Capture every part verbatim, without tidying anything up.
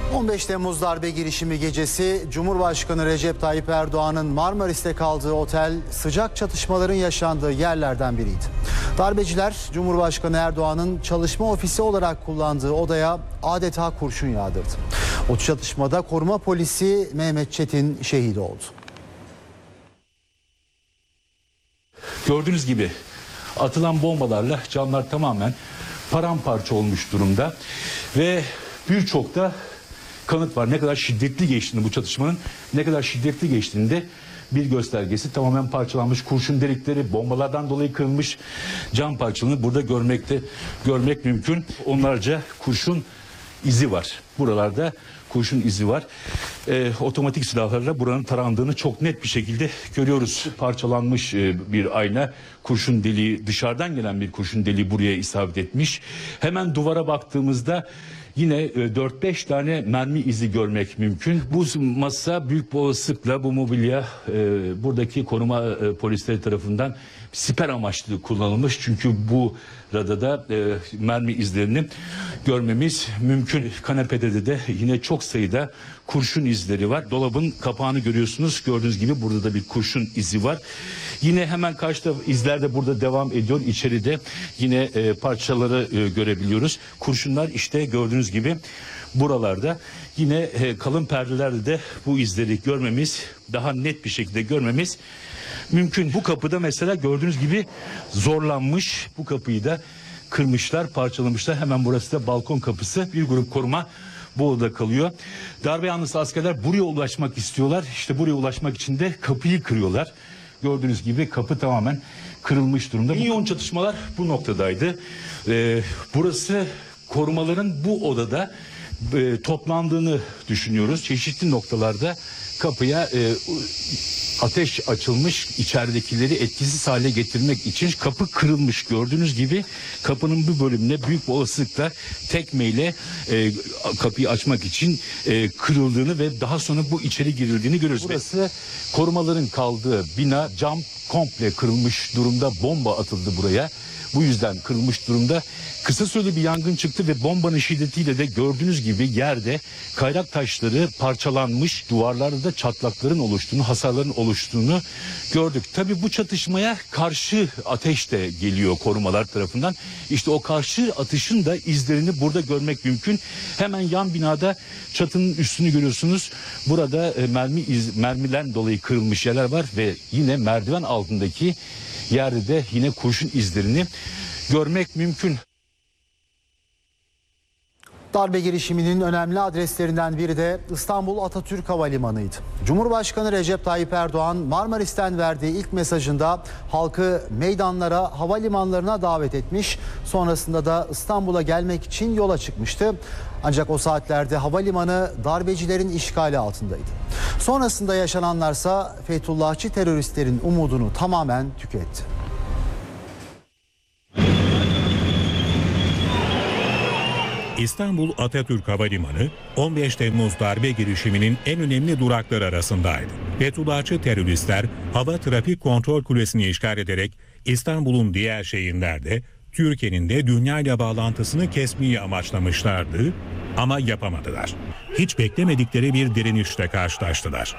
on beş Temmuz darbe girişimi gecesi Cumhurbaşkanı Recep Tayyip Erdoğan'ın Marmaris'te kaldığı otel sıcak çatışmaların yaşandığı yerlerden biriydi. Darbeciler Cumhurbaşkanı Erdoğan'ın çalışma ofisi olarak kullandığı odaya adeta kurşun yağdırdı. O çatışmada koruma polisi Mehmet Çetin şehit oldu. Gördüğünüz gibi atılan bombalarla camlar tamamen paramparça olmuş durumda ve birçok da kanıt var. Ne kadar şiddetli geçtiğini, bu çatışmanın ne kadar şiddetli geçtiğinde bir göstergesi. Tamamen parçalanmış kurşun delikleri, bombalardan dolayı kırılmış cam parçalarını burada görmekte görmek mümkün. Onlarca kurşun izi var. Buralarda kurşun izi var. Ee, otomatik silahlarla buranın tarandığını çok net bir şekilde görüyoruz. Parçalanmış e, bir ayna, kurşun deliği, dışarıdan gelen bir kurşun deliği buraya isabet etmiş. Hemen duvara baktığımızda yine dört beş tane mermi izi görmek mümkün. Bu masa büyük bir olasılıkla, bu mobilya e, buradaki koruma e, polisleri tarafından siper amaçlı kullanılmış. Çünkü bu radada e, mermi izlerini görmemiz mümkün. Kanepede de yine çok sayıda kurşun izleri var. Dolabın kapağını görüyorsunuz. Gördüğünüz gibi burada da bir kurşun izi var. Yine hemen karşıda izler de burada devam ediyor. İçeride yine e, parçaları e, görebiliyoruz. Kurşunlar işte gördüğünüz gibi buralarda. Yine e, kalın perdelerde de bu izleri görmemiz, daha net bir şekilde görmemiz mümkün. Bu kapıda mesela gördüğünüz gibi zorlanmış. Bu kapıyı da kırmışlar, parçalamışlar. Hemen burası da balkon kapısı. Bir grup koruma bu odada kalıyor. Darbe yanlısı askerler buraya ulaşmak istiyorlar. İşte buraya ulaşmak için de kapıyı kırıyorlar. Gördüğünüz gibi kapı tamamen kırılmış durumda. En yoğun çatışmalar bu noktadaydı. Ee, burası korumaların bu odada e, toplandığını düşünüyoruz. Çeşitli noktalarda kapıya e, ateş açılmış, içeridekileri etkisiz hale getirmek için kapı kırılmış. Gördüğünüz gibi kapının bir bölümüne büyük bir olasılıkla tekmeyle e, kapıyı açmak için e, kırıldığını ve daha sonra bu içeri girildiğini görüyoruz. Burası korumaların kaldığı bina, cam komple kırılmış durumda, bomba atıldı buraya. Bu yüzden kırılmış durumda. Kısa süreli bir yangın çıktı ve bombanın şiddetiyle de gördüğünüz gibi yerde kayrak taşları parçalanmış, duvarlarda da çatlakların oluştuğunu, hasarların oluştuğunu gördük. Tabii bu çatışmaya karşı ateş de geliyor korumalar tarafından. İşte o karşı atışın da izlerini burada görmek mümkün. Hemen yan binada çatının üstünü görüyorsunuz. Burada e, mermi iz, mermiden dolayı kırılmış yerler var ve yine merdiven altındaki yerde de yine kurşun izlerini görmek mümkün. Darbe girişiminin önemli adreslerinden biri de İstanbul Atatürk Havalimanı'ydı. Cumhurbaşkanı Recep Tayyip Erdoğan Marmaris'ten verdiği ilk mesajında halkı meydanlara, havalimanlarına davet etmiş. Sonrasında da İstanbul'a gelmek için yola çıkmıştı. Ancak o saatlerde havalimanı darbecilerin işgali altındaydı. Sonrasında yaşananlarsa Fethullahçı teröristlerin umudunu tamamen tüketti. İstanbul Atatürk Havalimanı on beş Temmuz darbe girişiminin en önemli durakları arasındaydı. Fethullahçı teröristler hava trafik kontrol kulesini işgal ederek İstanbul'un diğer şehirlerde Türkiye'nin de dünyayla bağlantısını kesmeyi amaçlamışlardı ama yapamadılar. Hiç beklemedikleri bir direnişle karşılaştılar.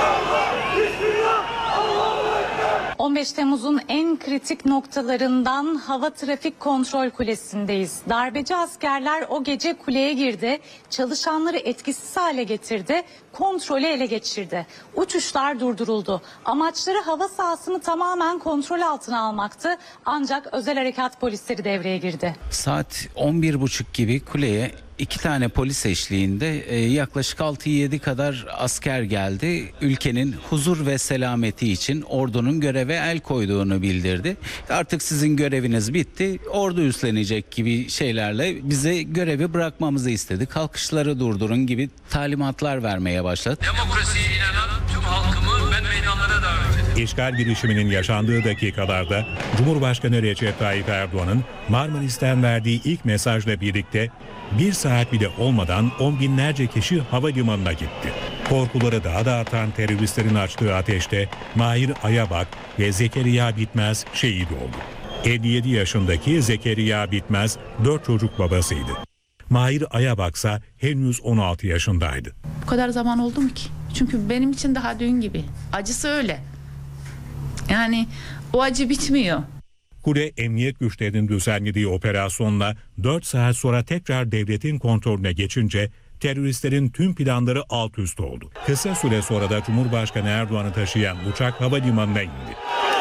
on beş Temmuz'un en kritik noktalarından Hava Trafik Kontrol Kulesi'ndeyiz. Darbeci askerler o gece kuleye girdi, çalışanları etkisiz hale getirdi, kontrolü ele geçirdi. Uçuşlar durduruldu. Amaçları hava sahasını tamamen kontrol altına almaktı. Ancak özel harekat polisleri devreye girdi. Saat on bir buçuk gibi kuleye İki tane polis eşliğinde e, yaklaşık altı yedi kadar asker geldi. Ülkenin huzur ve selameti için ordunun göreve el koyduğunu bildirdi. Artık sizin göreviniz bitti, ordu üstlenecek gibi şeylerle bize görevi bırakmamızı istedi. Kalkışları durdurun gibi talimatlar vermeye başladı. Demokrasiye inanan tüm halkımı ben meydanlara davet ediyorum. İşgal girişiminin yaşandığı dakikalarda Cumhurbaşkanı Recep Tayyip Erdoğan'ın Marmaris'ten verdiği ilk mesajla birlikte bir saat bile olmadan on binlerce kişi havalimanına gitti. Korkuları daha da artan teröristlerin açtığı ateşte Mahir Ayabak ve Zekeriya Bitmez şehit oldu. elli yedi yaşındaki Zekeriya Bitmez dört çocuk babasıydı. Mahir Ayabaksa henüz on altı yaşındaydı. Bu kadar zaman oldu mu ki? Çünkü benim için daha dün gibi. Acısı öyle. Yani o acı bitmiyor. Kule emniyet güçlerinin düzenlediği operasyonla dört saat sonra tekrar devletin kontrolüne geçince teröristlerin tüm planları alt üst oldu. Kısa süre sonra da Cumhurbaşkanı Erdoğan'ı taşıyan uçak havalimanına indi.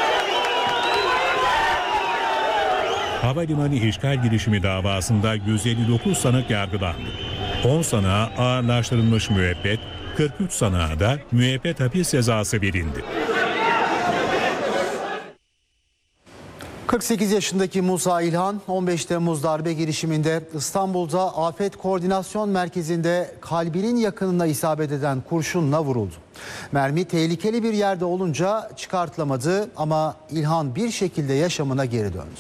Havalimanı işgal girişimi davasında yüz elli dokuz sanık yargılandı. on sanığa ağırlaştırılmış müebbet, kırk üç sanığa da müebbet hapis cezası verildi. kırk sekiz yaşındaki Musa İlhan on beş Temmuz darbe girişiminde İstanbul'da Afet Koordinasyon Merkezi'nde kalbinin yakınına isabet eden kurşunla vuruldu. Mermi tehlikeli bir yerde olunca çıkartılamadı ama İlhan bir şekilde yaşamına geri döndü.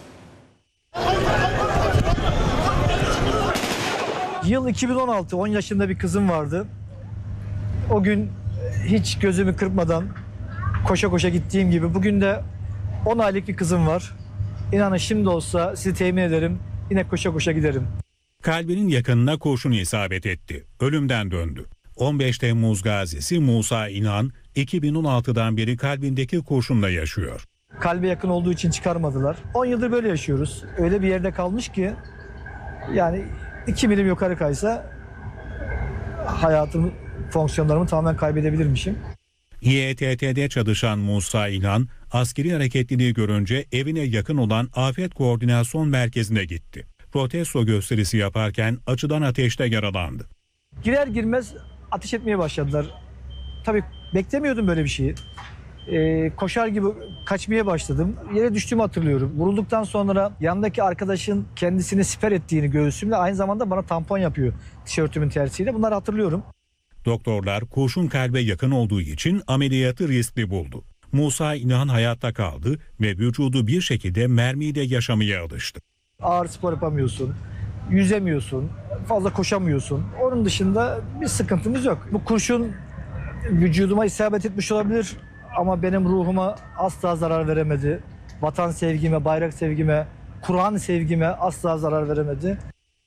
Yıl iki bin on altı, on yaşında bir kızım vardı. O gün hiç gözümü kırpmadan koşa koşa gittiğim gibi bugün de on aylık bir kızım var. İnanın şimdi olsa sizi temin ederim, yine koşa koşa giderim. Kalbinin yakınına kurşun isabet etti. Ölümden döndü. on beş Temmuz gazisi Musa İlhan iki bin on altıdan beri kalbindeki kurşunla yaşıyor. Kalbe yakın olduğu için çıkarmadılar. on yıldır böyle yaşıyoruz. Öyle bir yerde kalmış ki yani iki milim yukarı kaysa hayatım, fonksiyonlarımı tamamen kaybedebilirmişim. İ E T T'de çalışan Musa İlhan, askeri hareketliliği görünce evine yakın olan Afet Koordinasyon Merkezi'ne gitti. Protesto gösterisi yaparken açılan ateşte yaralandı. Girer girmez ateş etmeye başladılar. Tabii beklemiyordum böyle bir şeyi. Ee, koşar gibi kaçmaya başladım. Yere düştüğümü hatırlıyorum. Vurulduktan sonra yanındaki arkadaşın kendisini siper ettiğini göğsümle aynı zamanda bana tampon yapıyor tişörtümün tersiyle. Bunları hatırlıyorum. Doktorlar kurşun kalbe yakın olduğu için ameliyatı riskli buldu. Musa İlhan hayatta kaldı ve vücudu bir şekilde mermiyle yaşamaya alıştı. Ağır spor yapamıyorsun, yüzemiyorsun, fazla koşamıyorsun. Onun dışında bir sıkıntımız yok. Bu kurşun vücuduma isabet etmiş olabilir ama benim ruhuma asla zarar veremedi. Vatan sevgime, bayrak sevgime, Kur'an sevgime asla zarar veremedi.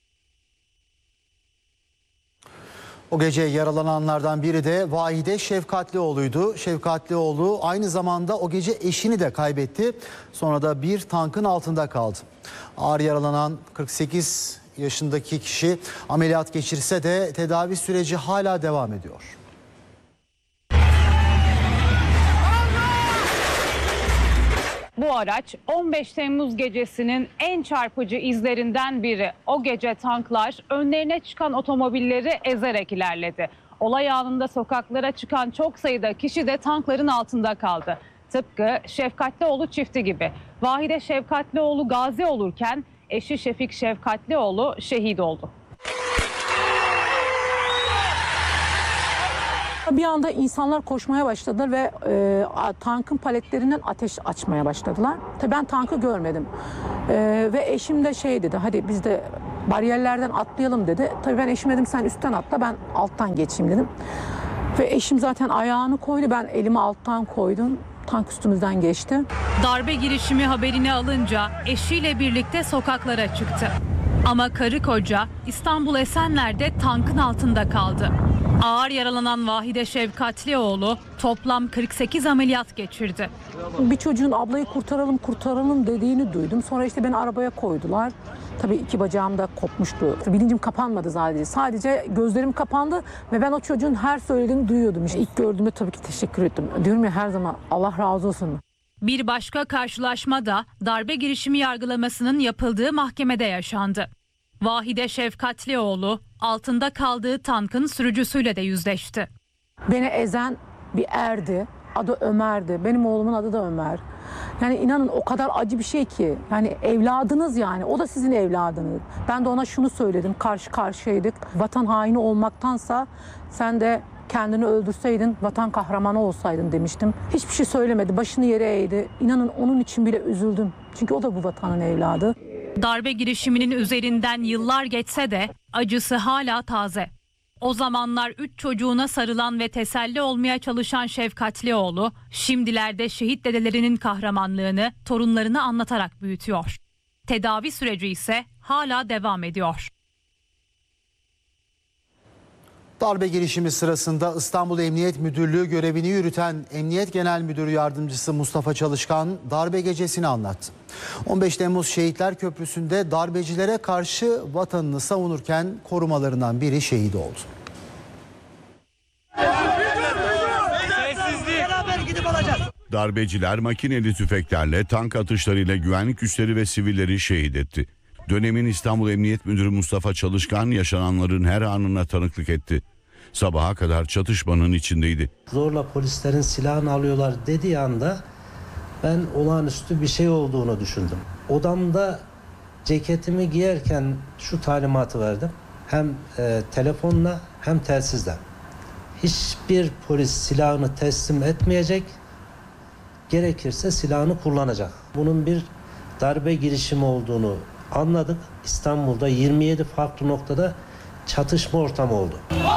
O gece yaralananlardan biri de Vahide Şefkatlioğlu'ydu. Şefkatlioğlu aynı zamanda o gece eşini de kaybetti. Sonra da bir tankın altında kaldı. Ağır yaralanan kırk sekiz yaşındaki kişi ameliyat geçirse de tedavi süreci hala devam ediyor. Bu araç on beş Temmuz gecesinin en çarpıcı izlerinden biri. O gece tanklar önlerine çıkan otomobilleri ezerek ilerledi. Olay anında sokaklara çıkan çok sayıda kişi de tankların altında kaldı. Tıpkı Şefkatlioğlu çifti gibi. Vahide Şefkatlioğlu gazi olurken eşi Şefik Şefkatlioğlu şehit oldu. Bir anda insanlar koşmaya başladılar ve e, tankın paletlerinden ateş açmaya başladılar. Tabii ben tankı görmedim. E, ve eşim de şey dedi, hadi biz de bariyerlerden atlayalım dedi. Tabii ben eşime dedim sen üstten atla, ben alttan geçeyim dedim. Ve eşim zaten ayağını koydu, ben elimi alttan koydum. Tank üstümüzden geçti. Darbe girişimi haberini alınca eşiyle birlikte sokaklara çıktı. Ama karı koca İstanbul Esenler'de tankın altında kaldı. Ağır yaralanan Vahide Şefkatlioğlu toplam kırk sekiz ameliyat geçirdi. Bir çocuğun ablayı kurtaralım kurtaralım dediğini duydum. Sonra işte beni arabaya koydular. Tabii iki bacağım da kopmuştu. Bilincim kapanmadı sadece. Sadece gözlerim kapandı ve ben o çocuğun her söylediğini duyuyordum. İşte ilk gördüğümde tabii ki teşekkür ettim. Diyorum ya her zaman Allah razı olsun. Bir başka karşılaşma da darbe girişimi yargılamasının yapıldığı mahkemede yaşandı. Vahide Şefkatlioğlu altında kaldığı tankın sürücüsüyle de yüzleşti. Beni ezen bir erdi. Adı Ömer'di. Benim oğlumun adı da Ömer. Yani inanın o kadar acı bir şey ki. Yani evladınız yani. O da sizin evladınız. Ben de ona şunu söyledim. Karşı karşıyaydık. Vatan haini olmaktansa sen de kendini öldürseydin, vatan kahramanı olsaydın demiştim. Hiçbir şey söylemedi. Başını yere eğdi. İnanın onun için bile üzüldüm. Çünkü o da bu vatanın evladı. Darbe girişiminin üzerinden yıllar geçse de acısı hala taze. O zamanlar üç çocuğuna sarılan ve teselli olmaya çalışan Şefkatlioğlu, şimdilerde şehit dedelerinin kahramanlığını torunlarına anlatarak büyütüyor. Tedavi süreci ise hala devam ediyor. Darbe girişimi sırasında İstanbul Emniyet Müdürlüğü görevini yürüten Emniyet Genel Müdürü Yardımcısı Mustafa Çalışkan darbe gecesini anlattı. on beş Temmuz Şehitler Köprüsü'nde darbecilere karşı vatanını savunurken korumalarından biri şehit oldu. Darbeciler makineli tüfeklerle, tank atışlarıyla güvenlik güçleri ve sivilleri şehit etti. Dönemin İstanbul Emniyet Müdürü Mustafa Çalışkan yaşananların her anına tanıklık etti. Sabaha kadar çatışmanın içindeydi. Zorla polislerin silahını alıyorlar dediği anda ben olağanüstü bir şey olduğunu düşündüm. Odamda ceketimi giyerken şu talimatı verdim. Hem e, telefonla hem telsizle. Hiçbir polis silahını teslim etmeyecek, gerekirse silahını kullanacak. Bunun bir darbe girişimi olduğunu anladık. İstanbul'da yirmi yedi farklı noktada çatışma ortamı oldu.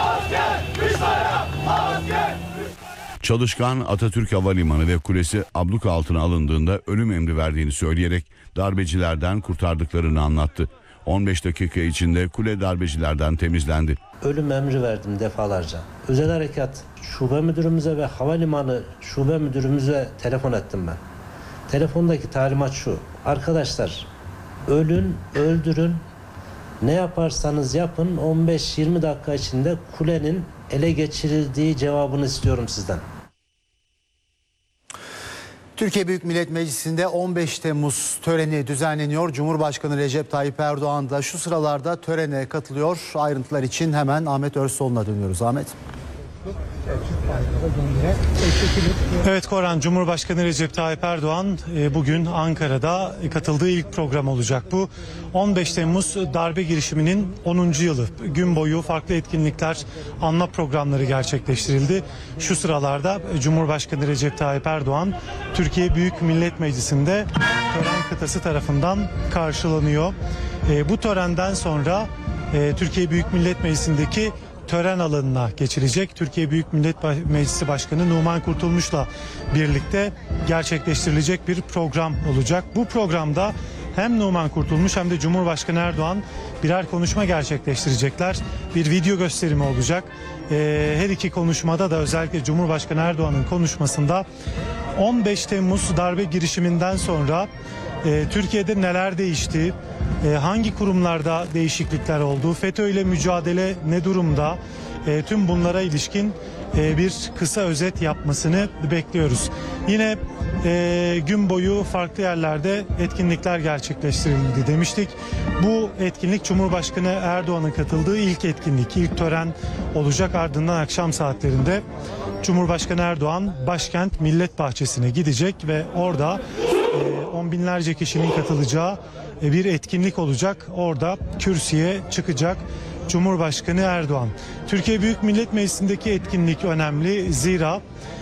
Çalışkan Atatürk Havalimanı ve kulesi abluka altına alındığında ölüm emri verdiğini söyleyerek darbecilerden kurtardıklarını anlattı. on beş dakika içinde kule darbecilerden temizlendi. Ölüm emri verdim defalarca. Özel Harekat Şube Müdürümüze ve Havalimanı Şube Müdürümüze telefon ettim ben. Telefondaki talimat şu: arkadaşlar, ölün, öldürün, ne yaparsanız yapın, on beş yirmi dakika içinde kulenin ele geçirildiği cevabını istiyorum sizden. Türkiye Büyük Millet Meclisi'nde on beş Temmuz töreni düzenleniyor. Cumhurbaşkanı Recep Tayyip Erdoğan da şu sıralarda törene katılıyor. Ayrıntılar için hemen Ahmet Örsoğlu'na dönüyoruz. Ahmet. Evet Koran, Cumhurbaşkanı Recep Tayyip Erdoğan bugün Ankara'da katıldığı ilk program olacak bu. on beş Temmuz darbe girişiminin onuncu yılı. Gün boyu farklı etkinlikler, anma programları gerçekleştirildi. Şu sıralarda Cumhurbaşkanı Recep Tayyip Erdoğan Türkiye Büyük Millet Meclisi'nde tören kıtası tarafından karşılanıyor. Bu törenden sonra Türkiye Büyük Millet Meclisi'ndeki tören alanına geçilecek. Türkiye Büyük Millet Meclisi Başkanı Numan Kurtulmuş'la birlikte gerçekleştirilecek bir program olacak. Bu programda hem Numan Kurtulmuş hem de Cumhurbaşkanı Erdoğan birer konuşma gerçekleştirecekler. Bir video gösterimi olacak. Ee, her iki konuşmada da özellikle Cumhurbaşkanı Erdoğan'ın konuşmasında on beş Temmuz darbe girişiminden sonra e, Türkiye'de neler değişti, e, hangi kurumlarda değişiklikler oldu, FETÖ ile mücadele ne durumda, e, tüm bunlara ilişkin e, bir kısa özet yapmasını bekliyoruz. Yine e, gün boyu farklı yerlerde etkinlikler gerçekleştirildi demiştik. Bu etkinlik Cumhurbaşkanı Erdoğan'ın katıldığı ilk etkinlik, ilk tören olacak. Ardından akşam saatlerinde Cumhurbaşkanı Erdoğan başkent Millet Bahçesi'ne gidecek ve orada e, on binlerce kişinin katılacağı e, bir etkinlik olacak. Orada kürsüye çıkacak Cumhurbaşkanı Erdoğan. Türkiye Büyük Millet Meclisi'ndeki etkinlik önemli. Zira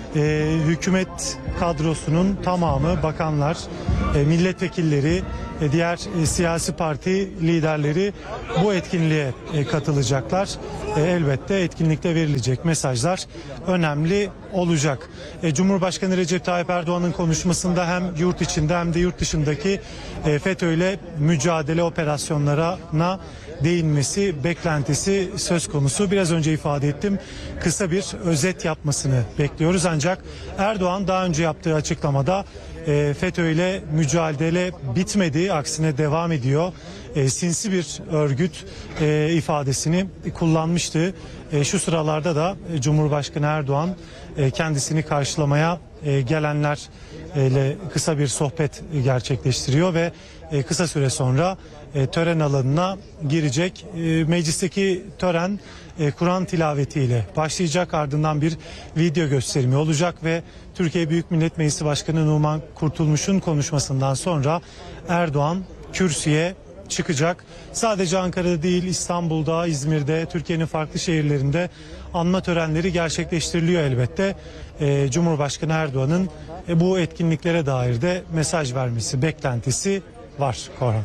e, hükümet kadrosunun tamamı, bakanlar, e, milletvekilleri, e, diğer e, siyasi parti liderleri bu etkinliğe e, katılacaklar. E, elbette etkinlikte verilecek mesajlar önemli olacak. E, Cumhurbaşkanı Recep Tayyip Erdoğan'ın konuşmasında hem yurt içinde hem de yurt dışındaki e, FETÖ ile mücadele operasyonlarına değinmesi, beklentisi söz konusu. Biraz önce ifade ettim. Kısa bir özet yapmasını bekliyoruz. Ancak Erdoğan daha önce yaptığı açıklamada e, FETÖ ile mücadele bitmedi, aksine devam ediyor. E, sinsi bir örgüt e, ifadesini kullanmıştı. E, şu sıralarda da e, Cumhurbaşkanı Erdoğan e, kendisini karşılamaya e, gelenlerle kısa bir sohbet gerçekleştiriyor ve e, kısa süre sonra e, tören alanına girecek. E, meclisteki tören e, Kur'an tilavetiyle başlayacak, ardından bir video gösterimi olacak ve Türkiye Büyük Millet Meclisi Başkanı Numan Kurtulmuş'un konuşmasından sonra Erdoğan kürsüye çıkacak. Sadece Ankara'da değil, İstanbul'da, İzmir'de, Türkiye'nin farklı şehirlerinde anma törenleri gerçekleştiriliyor elbette. Ee, Cumhurbaşkanı Erdoğan'ın e, bu etkinliklere dair de mesaj vermesi, beklentisi var. Korhan.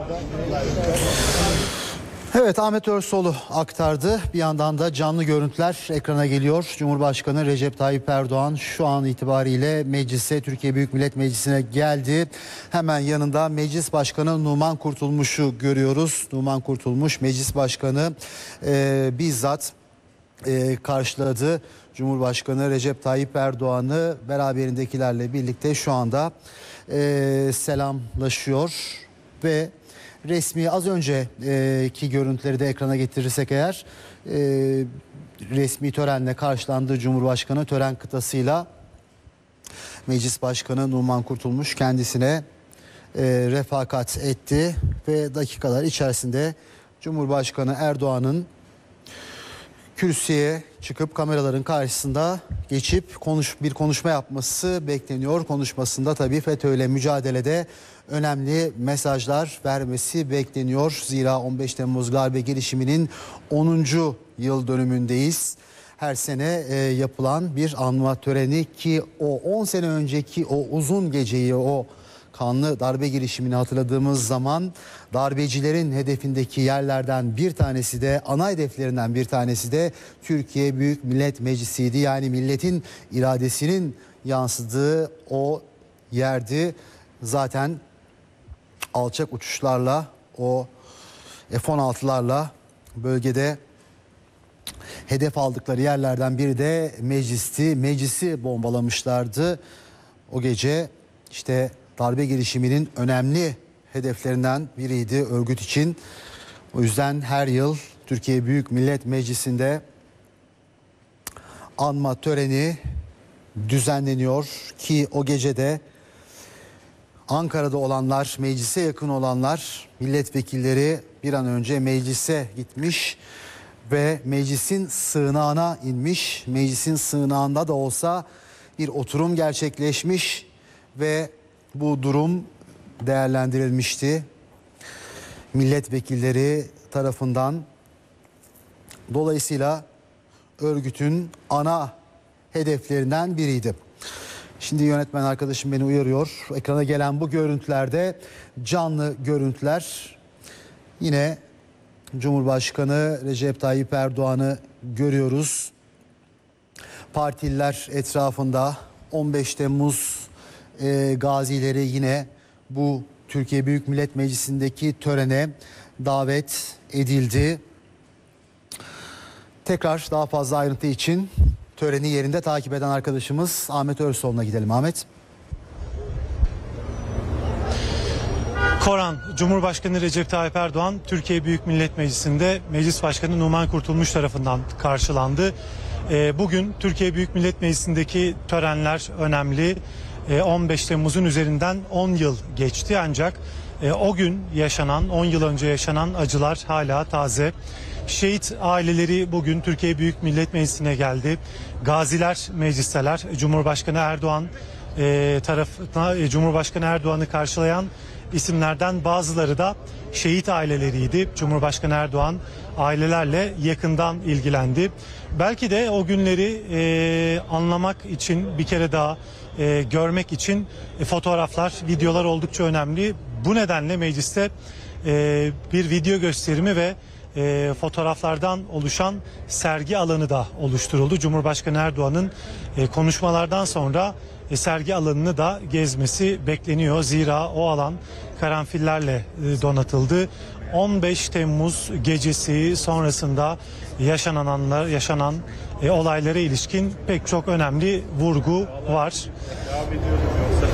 Evet, Ahmet Örsoğlu aktardı. Bir yandan da canlı görüntüler ekrana geliyor. Cumhurbaşkanı Recep Tayyip Erdoğan şu an itibariyle meclise, Türkiye Büyük Millet Meclisi'ne geldi. Hemen yanında Meclis Başkanı Numan Kurtulmuş'u görüyoruz. Numan Kurtulmuş, Meclis Başkanı e, bizzat e, karşıladı. Cumhurbaşkanı Recep Tayyip Erdoğan'ı beraberindekilerle birlikte şu anda e, selamlaşıyor ve resmi az önceki görüntüleri de ekrana getirirsek eğer e, resmi törenle karşılandı Cumhurbaşkanı. Tören kıtasıyla Meclis Başkanı Numan Kurtulmuş kendisine e, refakat etti ve dakikalar içerisinde Cumhurbaşkanı Erdoğan'ın kürsüye çıkıp kameraların karşısında geçip konuş bir konuşma yapması bekleniyor. Konuşmasında tabii FETÖ ile mücadelede önemli mesajlar vermesi bekleniyor. Zira on beş Temmuz darbe girişiminin onuncu yıl dönümündeyiz. Her sene e, yapılan bir anma töreni ki o on sene önceki o uzun geceyi, o kanlı darbe girişimini hatırladığımız zaman darbecilerin hedefindeki yerlerden bir tanesi de, ana hedeflerinden bir tanesi de Türkiye Büyük Millet Meclisi'ydi. Yani milletin iradesinin yansıdığı o yerdi. Zaten alçak uçuşlarla, o F on altılarla bölgede hedef aldıkları yerlerden biri de meclisti. Meclisi bombalamışlardı. O gece işte darbe girişiminin önemli hedeflerinden biriydi örgüt için. O yüzden her yıl Türkiye Büyük Millet Meclisi'nde anma töreni düzenleniyor ki o gecede Ankara'da olanlar, meclise yakın olanlar, milletvekilleri bir an önce meclise gitmiş ve meclisin sığınağına inmiş. Meclisin sığınağında da olsa bir oturum gerçekleşmiş ve bu durum değerlendirilmişti milletvekilleri tarafından. Dolayısıyla örgütün ana hedeflerinden biriydi. Şimdi yönetmen arkadaşım beni uyarıyor. Ekrana gelen bu görüntülerde canlı görüntüler. Yine Cumhurbaşkanı Recep Tayyip Erdoğan'ı görüyoruz. Partililer etrafında on beş Temmuz e, gazileri yine bu Türkiye Büyük Millet Meclisi'ndeki törene davet edildi. Tekrar daha fazla ayrıntı için töreni yerinde takip eden arkadaşımız Ahmet Örsoğlu'na gidelim. Ahmet. Koran, Cumhurbaşkanı Recep Tayyip Erdoğan Türkiye Büyük Millet Meclisi'nde Meclis Başkanı Numan Kurtulmuş tarafından karşılandı. Bugün Türkiye Büyük Millet Meclisi'ndeki törenler önemli. on beş Temmuz'un üzerinden on yıl geçti ancak o gün yaşanan, on yıl önce yaşanan acılar hala taze. Şehit aileleri bugün Türkiye Büyük Millet Meclisi'ne geldi. Gaziler meclisteler. Cumhurbaşkanı Erdoğan e, tarafına e, Cumhurbaşkanı Erdoğan'ı karşılayan isimlerden bazıları da şehit aileleriydi. Cumhurbaşkanı Erdoğan ailelerle yakından ilgilendi. Belki de o günleri e, anlamak için bir kere daha e, görmek için e, fotoğraflar, videolar oldukça önemli. Bu nedenle mecliste e, bir video gösterimi ve E, fotoğraflardan oluşan sergi alanı da oluşturuldu. Cumhurbaşkanı Erdoğan'ın e, konuşmalardan sonra e, sergi alanını da gezmesi bekleniyor. Zira o alan karanfillerle e, donatıldı. on beş Temmuz gecesi sonrasında yaşanan anlar, yaşanan e, olaylara ilişkin pek çok önemli vurgu var.